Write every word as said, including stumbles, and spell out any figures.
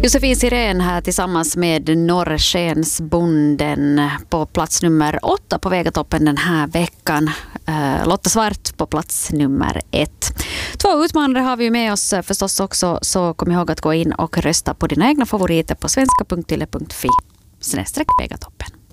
Josefin Sirén här tillsammans med Norrskensbonden på plats nummer åtta på Vegatoppen den här veckan. Lotta Svart på plats nummer ett. Två utmanare har vi med oss förstås också, så kom ihåg att gå in och rösta på dina egna favoriter på svenska punkt yle punkt fi snedstreck Vegatoppen.